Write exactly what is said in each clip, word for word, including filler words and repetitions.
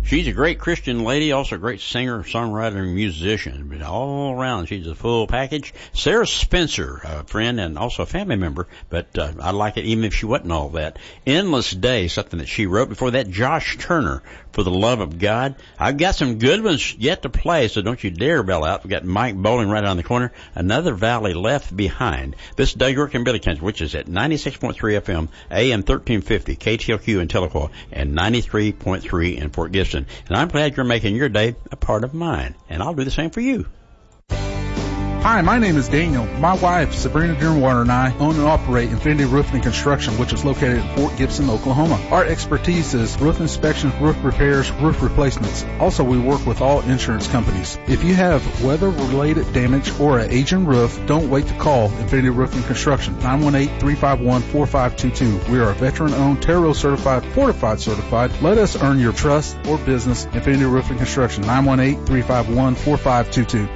She's a great Christian lady, also a great singer, songwriter, and musician. But all around, she's a full package. Sarah Spencer, a friend and also a family member, but uh, I like it even if she wasn't all that. Endless Day, something that she wrote. Before that, Josh Turner, For the Love of God. I've got some good ones yet to play, so don't you dare bail out. We've got Mike Bowling right on the corner. Another Valley Left Behind. This is Doug York and Billy Country, which is at ninety-six point three F M, A M thirteen fifty, K T L Q in Tahlequah, and ninety-three point three in Fort Gibson. And I'm glad you're making your day a part of mine. And I'll do the same for you. Hi, my name is Daniel. My wife, Sabrina Dearwater, and I own and operate Infinity Roofing and Construction, which is located in Fort Gibson, Oklahoma. Our expertise is roof inspections, roof repairs, roof replacements. Also, we work with all insurance companies. If you have weather-related damage or an aging roof, don't wait to call Infinity Roofing and Construction, nine one eight, three five one, four five two two. We are a veteran-owned, Terro certified, fortified certified. Let us earn your trust or business. Infinity Roofing and Construction, nine one eight, three five one, four five two two.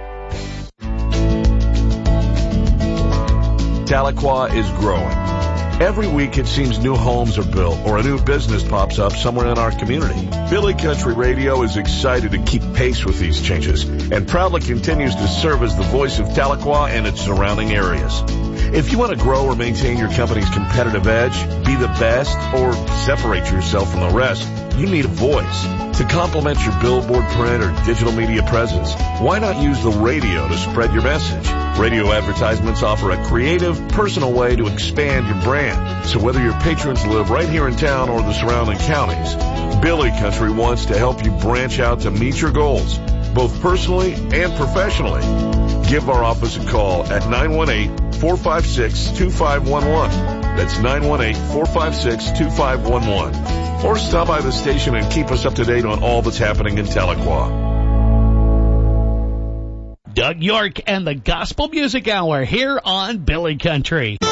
Tahlequah is growing. Every week it seems new homes are built or a new business pops up somewhere in our community. Billy Country Radio is excited to keep pace with these changes and proudly continues to serve as the voice of Tahlequah and its surrounding areas. If you want to grow or maintain your company's competitive edge, be the best, or separate yourself from the rest, you need a voice. To complement your billboard, print, or digital media presence, why not use the radio to spread your message? Radio advertisements offer a creative, personal way to expand your brand. So whether your patrons live right here in town or the surrounding counties, Billy Country wants to help you branch out to meet your goals, both personally and professionally. Give our office a call at nine one eight, four five six, two five one one. That's nine one eight, four five six, two five one one. Or stop by the station and keep us up to date on all that's happening in Tahlequah. Doug York and the Gospel Music Hour here on Billy Country.